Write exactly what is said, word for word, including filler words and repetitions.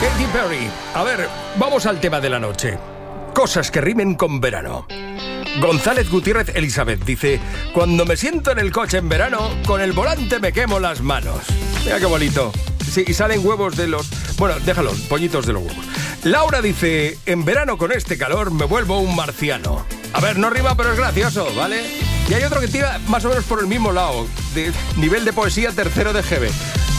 Katy Perry. A ver, vamos al tema de la noche. Cosas que rimen con verano. González Gutiérrez Elizabeth dice: cuando me siento en el coche en verano, con el volante me quemo las manos. Mira qué bonito. Sí, y salen huevos de los... Bueno, déjalo, pollitos de los huevos. Laura dice: en verano con este calor me vuelvo un marciano. A ver, no rima, pero es gracioso, ¿vale? Y hay otro que tira más o menos por el mismo lado, de nivel de poesía tercero de G B.